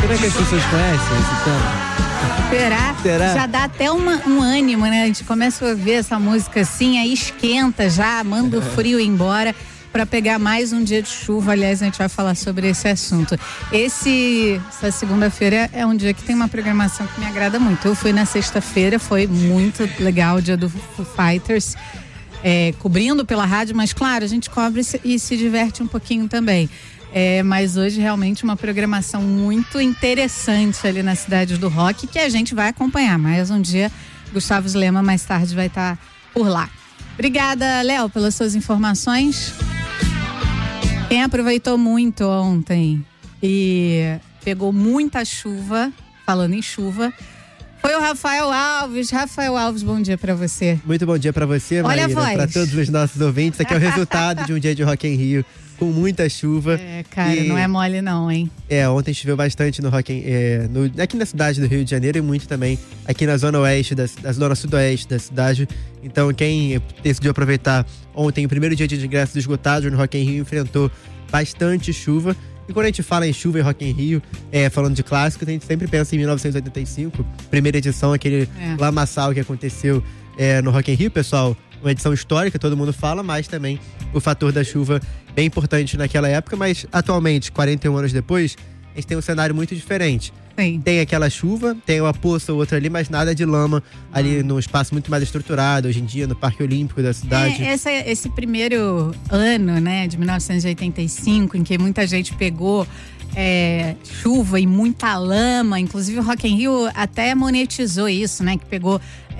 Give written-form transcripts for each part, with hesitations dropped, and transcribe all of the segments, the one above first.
Será que as pessoas conhecem esse tema? Será? Já dá até um ânimo, né? A gente começa a ouvir essa música assim, aí esquenta já, manda o frio embora para pegar mais um dia de chuva. Aliás, a gente vai falar sobre esse assunto. Essa segunda-feira é um dia que tem uma programação que me agrada muito. Eu fui na sexta-feira, foi muito legal o dia do Foo Fighters, cobrindo pela rádio, mas claro, a gente cobre e se diverte um pouquinho também. Mas hoje realmente uma programação muito interessante ali na Cidade do Rock, que a gente vai acompanhar. Mais um dia, Gustavo Lema mais tarde vai estar por lá. Obrigada, Léo, pelas suas informações. Quem aproveitou muito ontem e pegou muita chuva, falando em chuva, foi o Rafael Alves. Rafael Alves, bom dia pra você. Muito bom dia pra você, Maíra, pra todos os nossos ouvintes. Aqui é o resultado de um dia de Rock in Rio com muita chuva. Cara, não é mole não, hein? Ontem choveu bastante no aqui na cidade do Rio de Janeiro e muito também aqui na zona oeste, da zona sudoeste da cidade. Então quem decidiu aproveitar ontem, o primeiro dia de ingressos esgotados no Rock in Rio, enfrentou bastante chuva. E quando a gente fala em chuva em Rock in Rio, falando de clássicos, a gente sempre pensa em 1985, primeira edição, aquele lamaçal que aconteceu no Rock in Rio, pessoal. Uma edição histórica, todo mundo fala, mas também o fator da chuva bem importante naquela época. Mas atualmente, 41 anos depois, a gente tem um cenário muito diferente. Sim. Tem aquela chuva, tem uma poça ou outra ali, mas nada de lama ali num espaço muito mais estruturado, hoje em dia, no Parque Olímpico da cidade. Esse primeiro ano, né, de 1985, em que muita gente pegou chuva e muita lama, inclusive o Rock in Rio até monetizou isso, né, que pegou,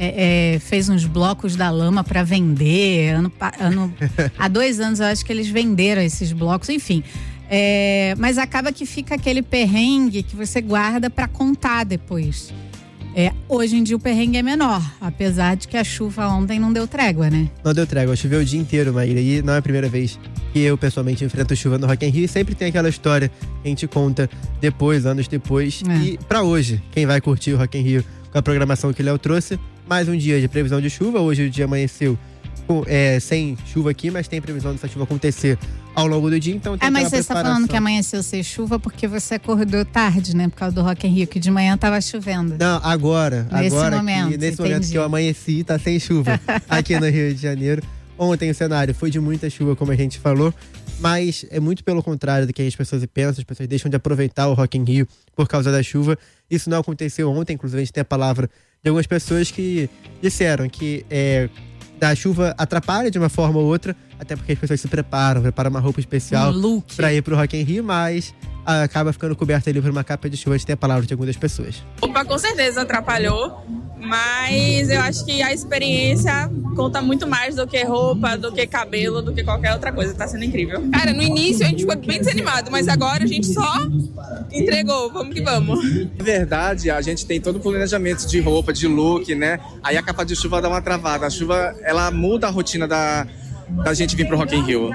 fez uns blocos da lama para vender, há 2 anos eu acho que eles venderam esses blocos, enfim. Mas acaba que fica aquele perrengue que você guarda para contar depois. Hoje em dia o perrengue é menor, apesar de que a chuva ontem não deu trégua, né? Não deu trégua, choveu o dia inteiro, Maíra, e não é a primeira vez que eu pessoalmente enfrento chuva no Rock in Rio, e sempre tem aquela história que a gente conta depois, anos depois. E pra hoje, quem vai curtir o Rock in Rio com a programação que o Léo trouxe, mais um dia de previsão de chuva. Hoje o dia amanheceu sem chuva aqui, mas tem previsão dessa chuva acontecer ao longo do dia, então tem mas você está falando que amanheceu sem chuva porque você acordou tarde, né? Por causa do Rock in Rio, que de manhã tava chovendo. Não, agora nesse momento que eu amanheci, tá sem chuva aqui no Rio de Janeiro. Ontem o cenário foi de muita chuva, como a gente falou, mas é muito pelo contrário do que as pessoas pensam. As pessoas deixam de aproveitar o Rock in Rio por causa da chuva. Isso não aconteceu ontem, inclusive a gente tem a palavra de algumas pessoas que disseram que da chuva atrapalha de uma forma ou outra, até porque as pessoas se preparam uma roupa especial pra ir pro Rock in Rio, mas acaba ficando coberta ali por uma capa de chuva. A gente tem a palavra de algumas pessoas. Opa, com certeza atrapalhou, mas eu acho que a experiência conta muito mais do que roupa, do que cabelo, do que qualquer outra coisa. Tá sendo incrível. Cara, no início a gente ficou bem desanimado, mas agora a gente só entregou, vamos que vamos. Na verdade, a gente tem todo o planejamento de roupa, de look, né? Aí a capa de chuva dá uma travada. A chuva, ela muda a rotina da gente vir pro Rock in Rio.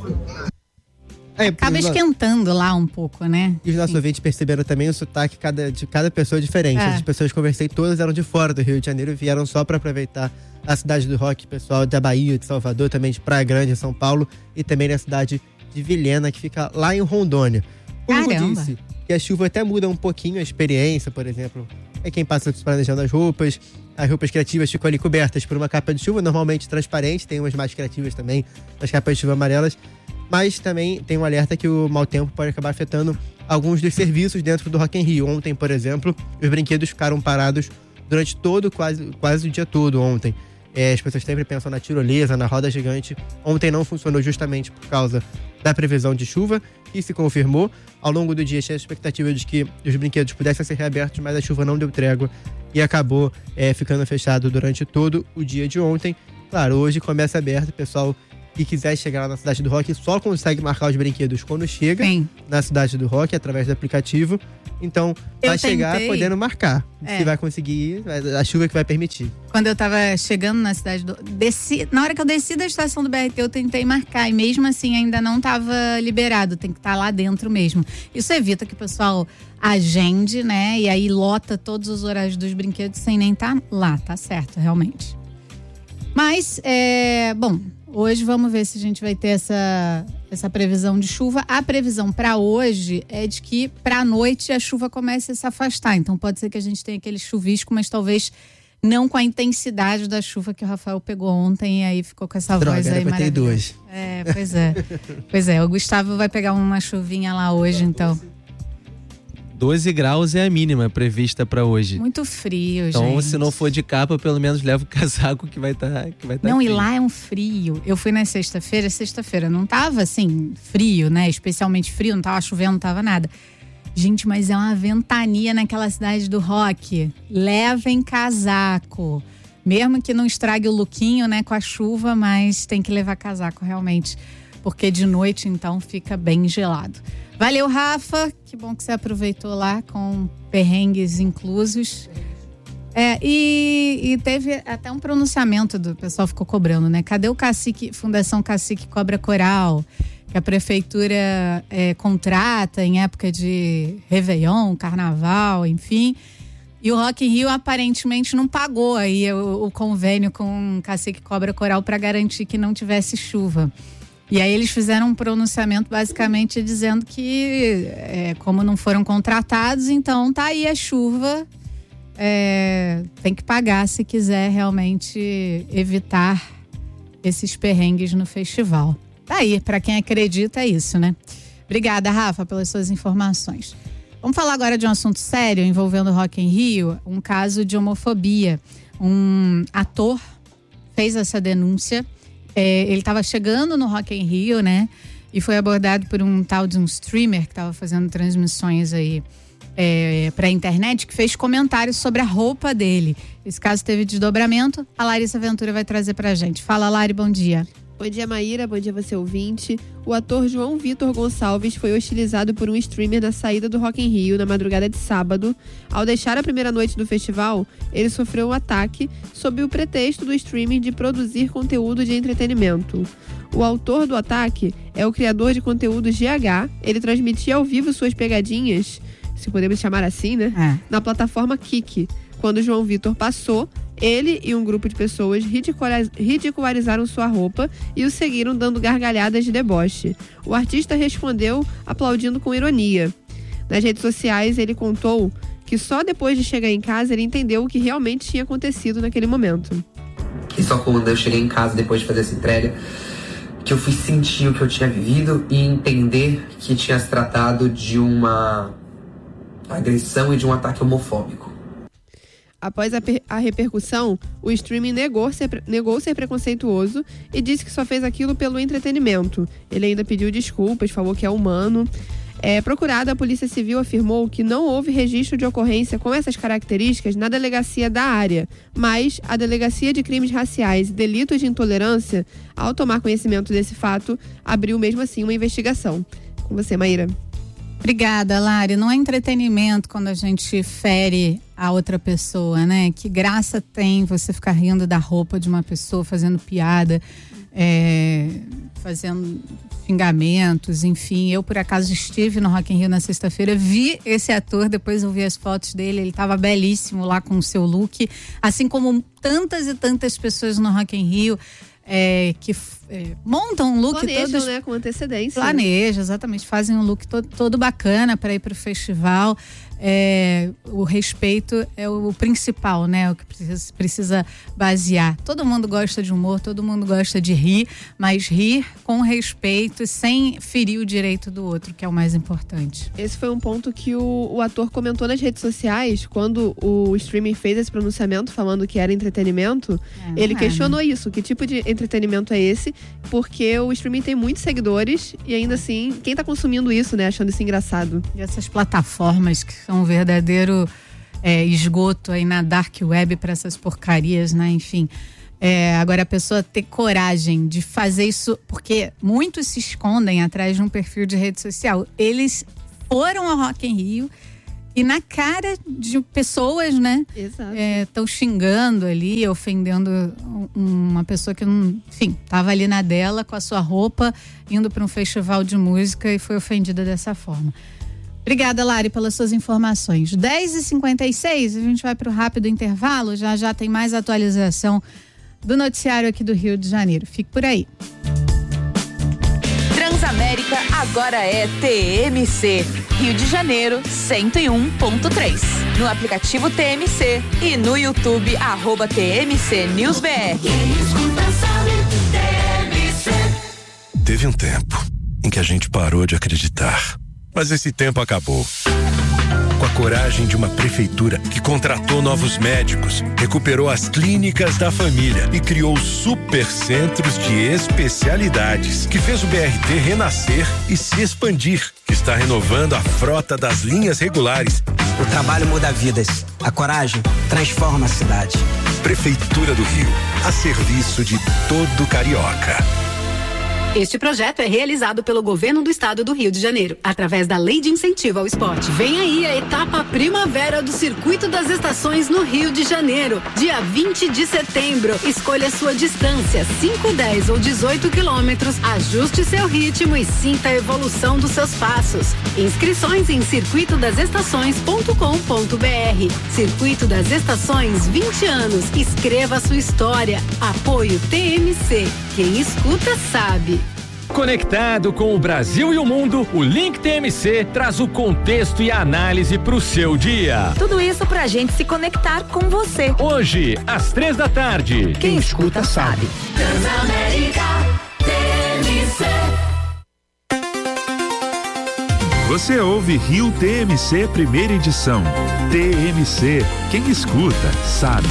Acaba esquentando lá um pouco, né? E os nossos ouvintes perceberam também o sotaque de cada pessoa diferente. As pessoas que conversei, todas eram de fora do Rio de Janeiro e vieram só para aproveitar a cidade do rock. Pessoal da Bahia, de Salvador, também de Praia Grande, São Paulo, e também na cidade de Vilhena, que fica lá em Rondônia. Como eu disse, que a chuva até muda um pouquinho a experiência, por exemplo. Quem passa planejando as roupas criativas ficam ali cobertas por uma capa de chuva, normalmente transparente, tem umas mais criativas também, as capas de chuva amarelas. Mas também tem um alerta que o mau tempo pode acabar afetando alguns dos serviços dentro do Rock in Rio. Ontem, por exemplo, os brinquedos ficaram parados durante quase o dia todo ontem. As pessoas sempre pensam na tirolesa, na roda gigante. Ontem não funcionou justamente por causa da previsão de chuva, que se confirmou. Ao longo do dia tinha a expectativa de que os brinquedos pudessem ser reabertos, mas a chuva não deu trégua e acabou ficando fechado durante todo o dia de ontem. Claro, hoje começa aberto, pessoal que quiser chegar lá na Cidade do Rock só consegue marcar os brinquedos quando chega na Cidade do Rock, através do aplicativo. Então, vai chegar podendo marcar. Se vai conseguir, a chuva que vai permitir. Quando eu tava chegando na cidade na hora que eu desci da estação do BRT, eu tentei marcar. E mesmo assim, ainda não tava liberado. Tem que estar lá dentro mesmo. Isso evita que o pessoal agende, né? E aí lota todos os horários dos brinquedos sem nem estar lá. Tá certo, realmente. Mas, bom, hoje vamos ver se a gente vai ter essa previsão de chuva. A previsão para hoje é de que para a noite a chuva comece a se afastar. Então pode ser que a gente tenha aquele chuvisco, mas talvez não com a intensidade da chuva que o Rafael pegou ontem e aí ficou com essa voz aí maravilhosa. Pois é, o Gustavo vai pegar uma chuvinha lá hoje, então. 12 graus é a mínima prevista para hoje. Muito frio, então, gente. Se não for de capa, pelo menos leva o casaco que vai tá não, frio. E lá é um frio. Eu fui na sexta-feira não tava assim frio, né? Especialmente frio, não tava chovendo, não tava nada. Gente, mas é uma ventania naquela cidade do rock. Levem casaco. Mesmo que não estrague o lookinho, né, com a chuva, mas tem que levar casaco realmente. Porque de noite, então, fica bem gelado. Valeu, Rafa. Que bom que você aproveitou lá com perrengues inclusos. E teve até um pronunciamento do pessoal, ficou cobrando, né? Cadê o Cacique, Fundação Cacique Cobra Coral? Que a prefeitura contrata em época de Réveillon, Carnaval, enfim. E o Rock in Rio aparentemente não pagou aí o convênio com o Cacique Cobra Coral para garantir que não tivesse chuva. E aí eles fizeram um pronunciamento basicamente dizendo que como não foram contratados, então tá aí a chuva, tem que pagar se quiser realmente evitar esses perrengues no festival. Tá aí, pra quem acredita é isso, né? Obrigada, Rafa, pelas suas informações. Vamos falar agora de um assunto sério envolvendo o Rock in Rio, um caso de homofobia. Um ator fez essa denúncia. Ele estava chegando no Rock in Rio, né? E foi abordado por um tal de um streamer que estava fazendo transmissões aí para a internet, que fez comentários sobre a roupa dele. Esse caso teve desdobramento. A Larissa Ventura vai trazer pra gente. Fala, Lari, bom dia. Bom dia, Maíra. Bom dia, você ouvinte. O ator João Vitor Gonçalves foi hostilizado por um streamer na saída do Rock in Rio na madrugada de sábado. Ao deixar a primeira noite do festival, ele sofreu um ataque sob o pretexto do streaming de produzir conteúdo de entretenimento. O autor do ataque é o criador de conteúdos GH. Ele transmitia ao vivo suas pegadinhas, se podemos chamar assim, né? Na plataforma Kik. Quando João Vitor passou, ele e um grupo de pessoas ridicularizaram sua roupa e o seguiram dando gargalhadas de deboche. O artista respondeu aplaudindo com ironia. Nas redes sociais, ele contou que só depois de chegar em casa ele entendeu o que realmente tinha acontecido naquele momento. E só quando eu cheguei em casa depois de fazer essa entrega, que eu fui sentir o que eu tinha vivido e entender que tinha se tratado de uma agressão e de um ataque homofóbico. Após a repercussão, o streaming negou ser preconceituoso e disse que só fez aquilo pelo entretenimento. Ele ainda pediu desculpas, falou que é humano. Procurada, a Polícia Civil afirmou que não houve registro de ocorrência com essas características na delegacia da área, mas a Delegacia de Crimes Raciais e Delitos de Intolerância, ao tomar conhecimento desse fato, abriu mesmo assim uma investigação. Com você, Maíra. Obrigada, Lari. Não é entretenimento quando a gente fere a outra pessoa, né? Que graça tem você ficar rindo da roupa de uma pessoa, fazendo piada, fazendo xingamentos, enfim. Eu, por acaso, estive no Rock in Rio na sexta-feira, vi esse ator, depois eu vi as fotos dele, ele estava belíssimo lá com o seu look, assim como tantas e tantas pessoas no Rock in Rio, que montam um look planejam, né, com antecedência. Planejam, exatamente, fazem um look todo bacana para ir para o festival. O respeito é o principal, né? O que precisa basear. Todo mundo gosta de humor, todo mundo gosta de rir, mas rir com respeito, sem ferir o direito do outro, que é o mais importante. Esse foi um ponto que o ator comentou nas redes sociais, quando o streaming fez esse pronunciamento falando que era entretenimento. Ele questionou isso, que tipo de entretenimento é esse? Porque o streaming tem muitos seguidores e ainda assim, quem tá consumindo isso, né? Achando isso engraçado. E essas plataformas que são um verdadeiro esgoto aí na dark web para essas porcarias, né? Enfim, agora a pessoa ter coragem de fazer isso, porque muitos se escondem atrás de um perfil de rede social. Eles foram ao Rock in Rio e na cara de pessoas, né? Exato. Estão xingando ali, ofendendo uma pessoa que não, enfim, estava ali na dela com a sua roupa, indo para um festival de música e foi ofendida dessa forma. Obrigada, Lari, pelas suas informações. 10h56, a gente vai para o rápido intervalo. Já tem mais atualização do noticiário aqui do Rio de Janeiro. Fique por aí. Transamérica agora é TMC. Rio de Janeiro 101.3. No aplicativo TMC e no YouTube @TMC News BR. Teve um tempo em que a gente parou de acreditar, mas esse tempo acabou. Com a coragem de uma prefeitura que contratou novos médicos, recuperou as clínicas da família e criou supercentros de especialidades, que fez o BRT renascer e se expandir, que está renovando a frota das linhas regulares. O trabalho muda vidas, a coragem transforma a cidade. Prefeitura do Rio, a serviço de todo carioca. Este projeto é realizado pelo Governo do Estado do Rio de Janeiro, através da Lei de Incentivo ao Esporte. Vem aí a etapa primavera do Circuito das Estações no Rio de Janeiro, dia 20 de setembro. Escolha sua distância, 5, 10 ou 18 quilômetros, ajuste seu ritmo e sinta a evolução dos seus passos. Inscrições em circuitodasestações.com.br. Circuito das Estações, 20 anos. Escreva sua história. Apoio TMC. Quem escuta sabe. Conectado com o Brasil e o mundo, o Link TMC traz o contexto e a análise para o seu dia. Tudo isso para a gente se conectar com você. Hoje, às 15h. Quem escuta sabe. Transamérica TMC. Você ouve Rio TMC primeira edição. TMC, quem escuta sabe.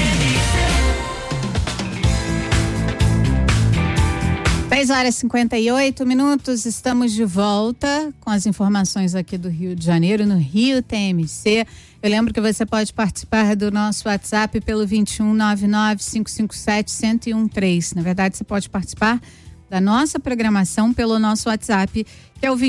10h58, estamos de volta com as informações aqui do Rio de Janeiro, no Rio TMC. Eu lembro que você pode participar do nosso WhatsApp pelo 2199-557-1013. Na verdade, você pode participar da nossa programação pelo nosso WhatsApp, que é o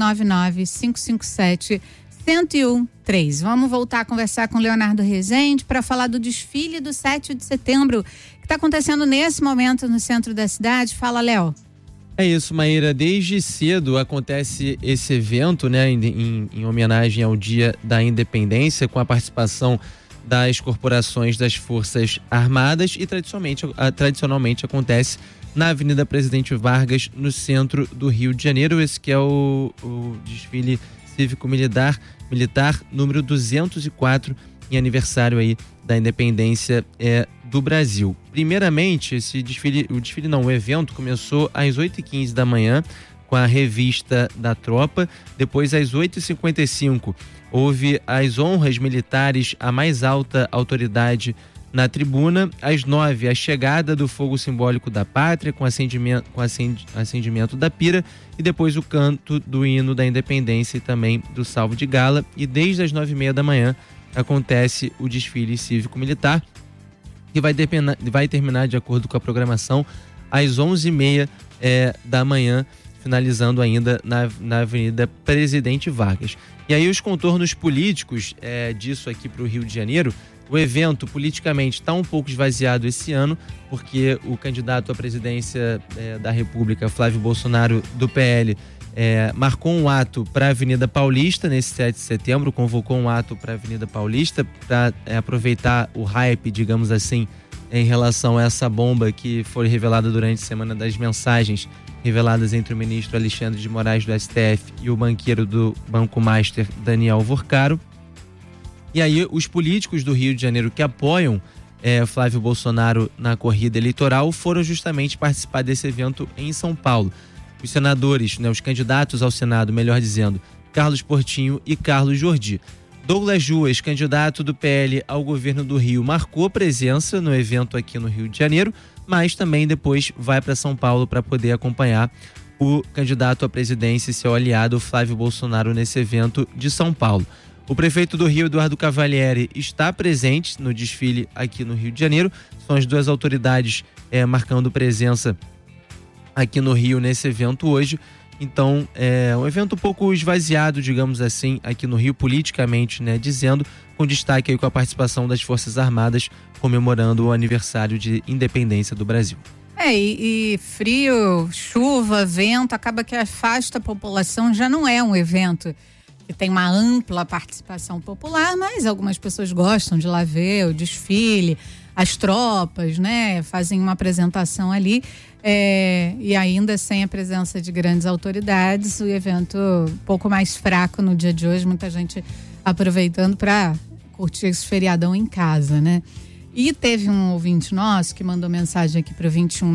2199-557-1013. Vamos voltar a conversar com o Leonardo Rezende para falar do desfile do 7 de setembro, que está acontecendo nesse momento no centro da cidade. Fala, Léo. É isso, Maíra. Desde cedo acontece esse evento, né, em homenagem ao Dia da Independência, com a participação das corporações das Forças Armadas e tradicionalmente acontece na Avenida Presidente Vargas, no centro do Rio de Janeiro. Esse que é o desfile cívico-militar número 204, em aniversário aí da independência do Brasil. Primeiramente, o evento começou às 8h15 da manhã com a revista da tropa. Depois, às 8h55, houve as honras militares à mais alta autoridade na tribuna. Às 9h, a chegada do fogo simbólico da pátria com acendimento da pira, e depois o canto do hino da independência e também do salve de gala. E desde as 9h30 da manhã acontece o desfile cívico-militar, que vai terminar, de acordo com a programação, às 11h30 da manhã, finalizando ainda na Avenida Presidente Vargas. E aí os contornos políticos disso aqui para o Rio de Janeiro. O evento politicamente está um pouco esvaziado esse ano, porque o candidato à presidência da República, Flávio Bolsonaro, do PL, marcou um ato para a Avenida Paulista nesse 7 de setembro, convocou um ato para a Avenida Paulista para aproveitar o hype, digamos assim, em relação a essa bomba que foi revelada durante a Semana das Mensagens, reveladas entre o ministro Alexandre de Moraes do STF e o banqueiro do Banco Master, Daniel Vorcaro. E aí os políticos do Rio de Janeiro que apoiam Flávio Bolsonaro na corrida eleitoral foram justamente participar desse evento em São Paulo. Os senadores, os candidatos ao Senado, melhor dizendo, Carlos Portinho e Carlos Jordi. Douglas Ruas, candidato do PL ao governo do Rio, marcou presença no evento aqui no Rio de Janeiro, mas também depois vai para São Paulo para poder acompanhar o candidato à presidência e seu aliado Flávio Bolsonaro nesse evento de São Paulo. O prefeito do Rio, Eduardo Cavalieri, está presente no desfile aqui no Rio de Janeiro. São as duas autoridades marcando presença aqui no Rio nesse evento hoje. Então, é um evento um pouco esvaziado, digamos assim, aqui no Rio, politicamente, né, dizendo, com destaque aí com a participação das Forças Armadas, comemorando o aniversário de independência do Brasil. E frio, chuva, vento, acaba que afasta a população, já não é um evento que tem uma ampla participação popular, mas algumas pessoas gostam de lá ver o desfile, as tropas, né, fazem uma apresentação ali, e ainda sem a presença de grandes autoridades, o evento um pouco mais fraco no dia de hoje, muita gente aproveitando para curtir esse feriadão em casa, né? E teve um ouvinte nosso que mandou mensagem aqui para o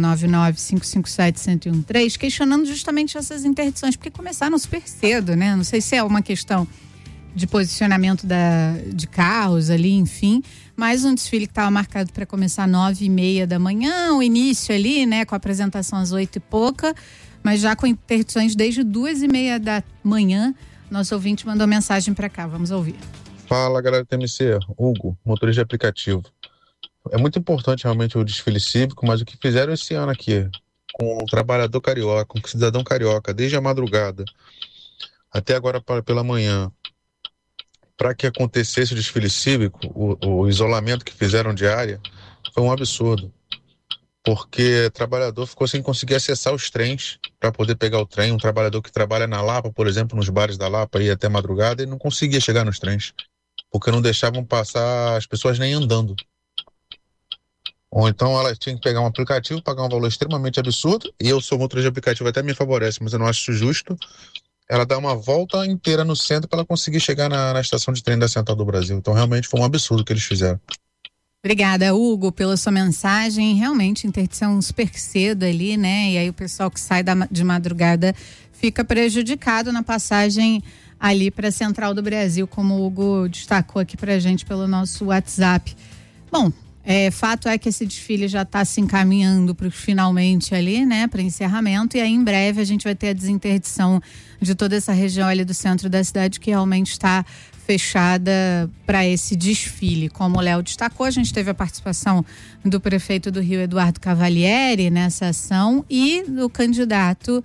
2199-557-1013 questionando justamente essas interdições, porque começaram super cedo, né? Não sei se é uma questão de posicionamento de carros ali, enfim, mas um desfile que estava marcado para começar 9h30 da manhã, o início ali, né, com a apresentação às 8 e pouca, mas já com interdições desde 2h30 da manhã. Nosso ouvinte mandou mensagem para cá, vamos ouvir. Fala, galera do TMC, Hugo, motorista de aplicativo. É muito importante realmente o desfile cívico, mas o que fizeram esse ano aqui, com o trabalhador carioca, com o cidadão carioca, desde a madrugada até agora pela manhã, para que acontecesse o desfile cívico, o isolamento que fizeram diária, foi um absurdo. Porque o trabalhador ficou sem conseguir acessar os trens para poder pegar o trem. Um trabalhador que trabalha na Lapa, por exemplo, nos bares da Lapa, ia até madrugada e não conseguia chegar nos trens, porque não deixavam passar as pessoas nem andando. Ou então ela tinha que pegar um aplicativo, pagar um valor extremamente absurdo, e eu sou motorista de aplicativo, até me favorece, mas eu não acho justo ela dar uma volta inteira no centro para ela conseguir chegar na estação de trem da Central do Brasil. Então realmente foi um absurdo que eles fizeram. Obrigada, Hugo, pela sua mensagem. Realmente, interdição super cedo ali, né? E aí o pessoal que sai de madrugada fica prejudicado na passagem ali para a Central do Brasil, como o Hugo destacou aqui pra gente pelo nosso WhatsApp. Bom, fato é que esse desfile já está se encaminhando para finalmente ali, né, para encerramento, e aí em breve a gente vai ter a desinterdição de toda essa região ali do centro da cidade, que realmente está fechada para esse desfile. Como o Léo destacou, a gente teve a participação do prefeito do Rio, Eduardo Cavalieri, nessa ação, e do candidato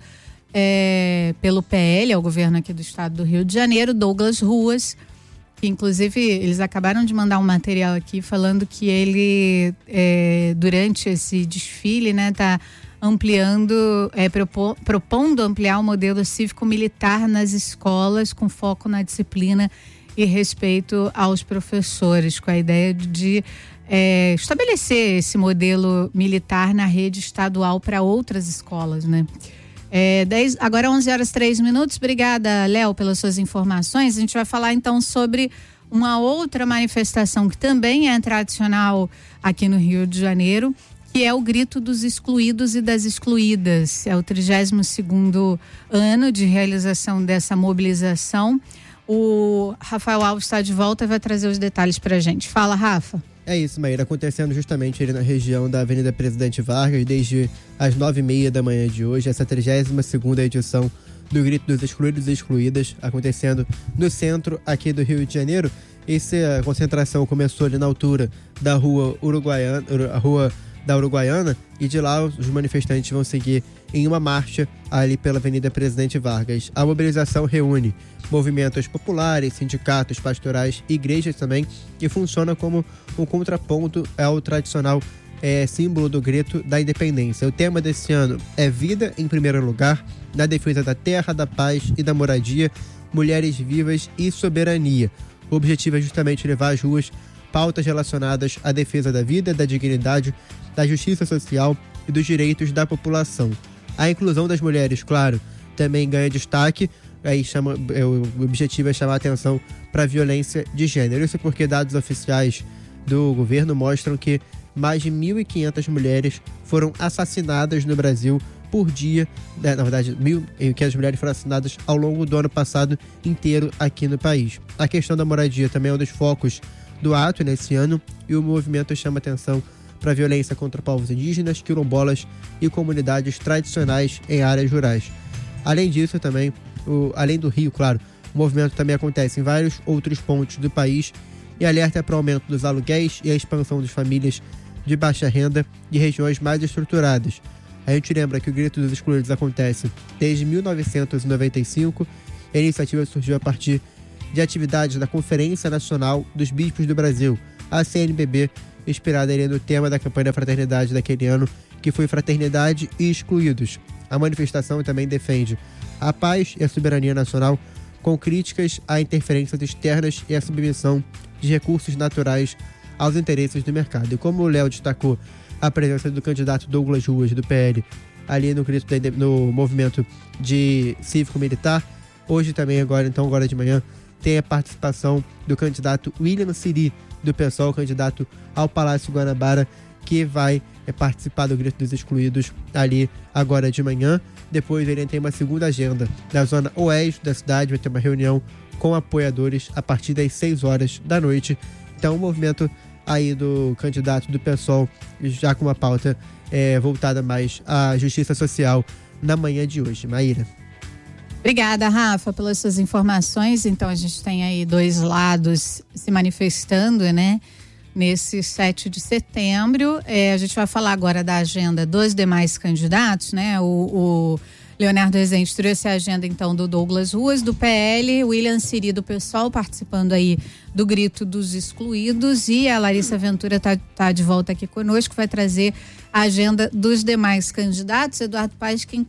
pelo PL ao governo aqui do estado do Rio de Janeiro, Douglas Ruas, que inclusive eles acabaram de mandar um material aqui falando que ele, durante esse desfile, né, tá ampliando, propondo ampliar o modelo cívico-militar nas escolas, com foco na disciplina e respeito aos professores, com a ideia de estabelecer esse modelo militar na rede estadual para outras escolas, né? Agora 11h03. Obrigada, Léo, pelas suas informações. A gente vai falar então sobre uma outra manifestação que também é tradicional aqui no Rio de Janeiro, que é o Grito dos Excluídos e das Excluídas. É o 32º ano de realização dessa mobilização. O Rafael Alves está de volta e vai trazer os detalhes para a gente. Fala, Rafa. É isso, Maíra, acontecendo justamente ali na região da Avenida Presidente Vargas, desde as 9h30 da manhã de hoje, essa 32ª edição do Grito dos Excluídos e Excluídas, acontecendo no centro aqui do Rio de Janeiro. Essa concentração começou ali na altura da Rua Uruguaiana, e de lá os manifestantes vão seguir em uma marcha ali pela Avenida Presidente Vargas. A mobilização reúne movimentos populares, sindicatos, pastorais, igrejas também, que funciona como um contraponto ao tradicional símbolo do Grito da Independência. O tema desse ano é Vida em Primeiro Lugar, na defesa da terra, da paz e da moradia, mulheres vivas e soberania. O objetivo é justamente levar às ruas pautas relacionadas à defesa da vida, da dignidade, da justiça social e dos direitos da população. A inclusão das mulheres, claro, também ganha destaque. Aí o objetivo é chamar a atenção para a violência de gênero. Isso porque dados oficiais do governo mostram que mais de 1.500 mulheres foram assassinadas no Brasil por dia. Na verdade, 1.500 mulheres foram assassinadas ao longo do ano passado inteiro aqui no país. A questão da moradia também é um dos focos do ato nesse ano, e o movimento chama atenção para a violência contra povos indígenas, quilombolas e comunidades tradicionais em áreas rurais. Além disso, também, além do Rio, claro, o movimento também acontece em vários outros pontos do país e alerta para o aumento dos aluguéis e a expansão das famílias de baixa renda e regiões mais estruturadas. A gente lembra que o Grito dos Excluídos acontece desde 1995. A iniciativa surgiu a partir de atividades da Conferência Nacional dos Bispos do Brasil, a CNBB, inspirada no tema da campanha da fraternidade daquele ano, que foi Fraternidade e Excluídos. A manifestação também defende a paz e a soberania nacional com críticas a interferências externas e a submissão de recursos naturais aos interesses do mercado. E como o Léo destacou a presença do candidato Douglas Ruas, do PL, ali no movimento de cívico-militar, hoje também, agora de manhã, tem a participação do candidato William Siri, do PSOL, candidato ao Palácio Guanabara, que vai participar do Grito dos Excluídos ali agora de manhã. Depois ele tem uma segunda agenda na zona oeste da cidade, vai ter uma reunião com apoiadores a partir das 6 horas da noite. Então o movimento aí do candidato do PSOL, já com uma pauta voltada mais à justiça social na manhã de hoje. Maíra. Obrigada, Rafa, pelas suas informações. Então a gente tem aí dois lados se manifestando, né? Nesse 7 de setembro, a gente vai falar agora da agenda dos demais candidatos, né? O Leonardo Rezende trouxe a agenda, então, do Douglas Ruas, do PL, William Siri, do PSOL, participando aí do Grito dos Excluídos, e a Larissa Ventura tá de volta aqui conosco, vai trazer a agenda dos demais candidatos. Eduardo Paes, que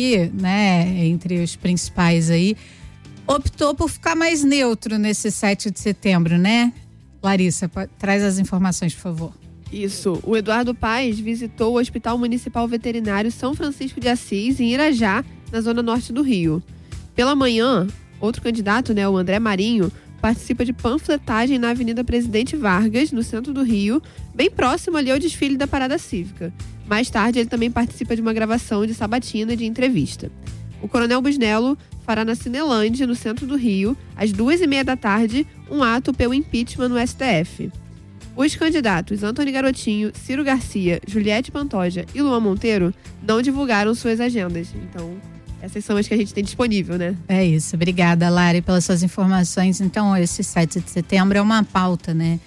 né, entre os principais aí, optou por ficar mais neutro nesse 7 de setembro, né? Larissa, traz as informações, por favor. Isso. O Eduardo Paes visitou o Hospital Municipal Veterinário São Francisco de Assis, em Irajá, na zona norte do Rio. Pela manhã, outro candidato, né, o André Marinho, participa de panfletagem na Avenida Presidente Vargas, no centro do Rio, bem próximo ali ao desfile da Parada Cívica. Mais tarde, ele também participa de uma gravação de sabatina de entrevista. O Coronel Busnello fará na Cinelândia, no centro do Rio, às 2h30 da tarde, um ato pelo impeachment no STF. Os candidatos Antony Garotinho, Ciro Garcia, Juliette Pantoja e Luan Monteiro não divulgaram suas agendas. Então, essas são as que a gente tem disponível, né? É isso. Obrigada, Lari, pelas suas informações. Então, esse 7 de setembro é uma pauta, né?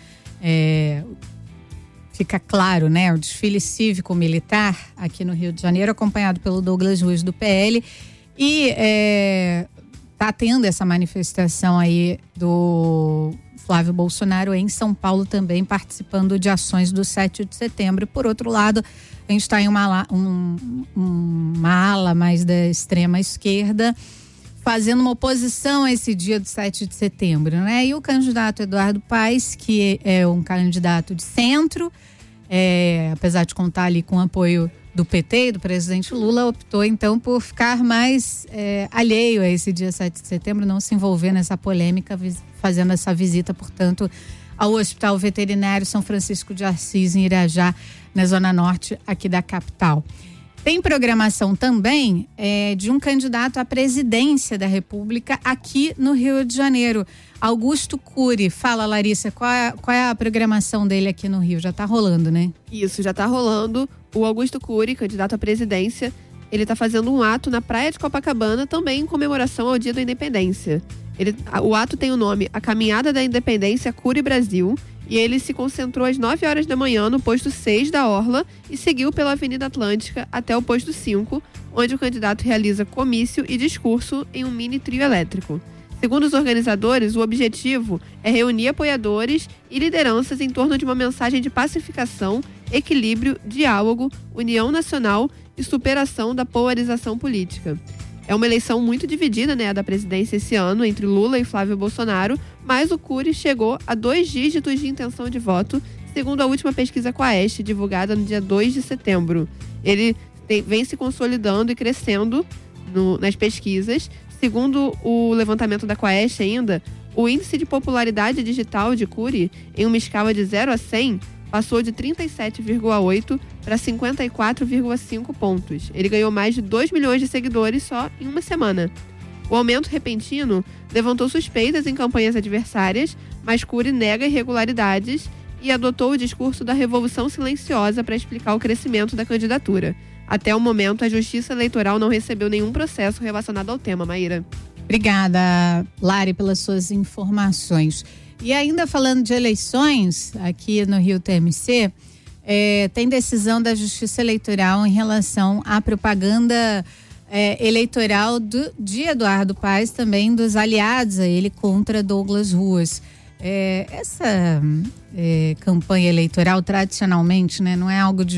Fica claro, né? O desfile cívico-militar aqui no Rio de Janeiro, acompanhado pelo Douglas Ruas, do PL. E tá tendo essa manifestação aí do Flávio Bolsonaro em São Paulo também, participando de ações do 7 de setembro. Por outro lado, a gente está em uma ala mais da extrema esquerda, fazendo uma oposição a esse dia do 7 de setembro, né? E o candidato Eduardo Paes, que é um candidato de centro, apesar de contar ali com o apoio do PT e do presidente Lula, optou então por ficar mais alheio a esse dia 7 de setembro, não se envolver nessa polêmica, fazendo essa visita, portanto, ao Hospital Veterinário São Francisco de Assis, em Irajá, na zona norte aqui da capital. Tem programação também de um candidato à presidência da República aqui no Rio de Janeiro, Augusto Cury. Fala, Larissa, qual é a programação dele aqui no Rio? Já tá rolando, né? Isso, já tá rolando. O Augusto Cury, candidato à presidência, ele tá fazendo um ato na praia de Copacabana, também em comemoração ao Dia da Independência. O ato tem o nome A Caminhada da Independência Cury Brasil, e ele se concentrou às 9 horas da manhã no posto 6 da Orla e seguiu pela Avenida Atlântica até o posto 5, onde o candidato realiza comício e discurso em um mini trio elétrico. Segundo os organizadores, o objetivo é reunir apoiadores e lideranças em torno de uma mensagem de pacificação, equilíbrio, diálogo, união nacional e superação da polarização política. É uma eleição muito dividida, né, a da presidência esse ano, entre Lula e Flávio Bolsonaro, mas o Cury chegou a 2 dígitos de intenção de voto, segundo a última pesquisa Quaest, divulgada no dia 2 de setembro. Ele vem se consolidando e crescendo nas pesquisas. Segundo o levantamento da Quaest ainda, o índice de popularidade digital de Cury, em uma escala de 0 a 100, passou de 37,8 para 54,5 pontos. Ele ganhou mais de 2 milhões de seguidores só em uma semana. O aumento repentino levantou suspeitas em campanhas adversárias, mas Cury nega irregularidades e adotou o discurso da revolução silenciosa para explicar o crescimento da candidatura. Até o momento, a Justiça Eleitoral não recebeu nenhum processo relacionado ao tema, Maíra. Obrigada, Lari, pelas suas informações. E ainda falando de eleições, aqui no Rio TMC, tem decisão da Justiça Eleitoral em relação à propaganda eleitoral de Eduardo Paes, também dos aliados a ele contra Douglas Ruas. Essa campanha eleitoral, tradicionalmente, né, não é algo de